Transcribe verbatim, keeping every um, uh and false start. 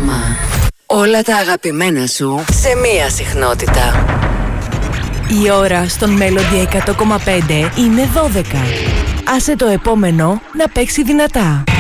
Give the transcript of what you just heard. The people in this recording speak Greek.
Ραδιόφωνο. Όλα τα αγαπημένα σου σε μία συχνότητα. Η ώρα στον Melody εκατό κόμμα πέντε είναι δώδεκα. Άσε το επόμενο να παίξει δυνατά.